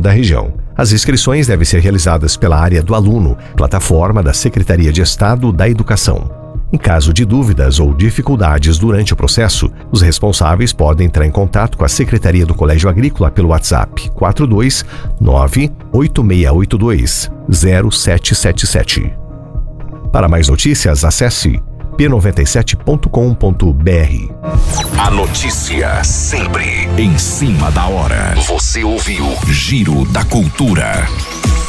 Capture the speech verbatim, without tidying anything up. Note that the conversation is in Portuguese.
toda a região. As inscrições devem ser realizadas pela área do aluno, plataforma da Secretaria de Estado da Educação. Em caso de dúvidas ou dificuldades durante o processo, os responsáveis podem entrar em contato com a Secretaria do Colégio Agrícola pelo WhatsApp quatro dois nove oito seis oito dois zero sete sete sete. Para mais notícias, acesse p noventa e sete ponto com ponto b r. A notícia sempre em cima da hora. Você ouviu Giro da Cultura.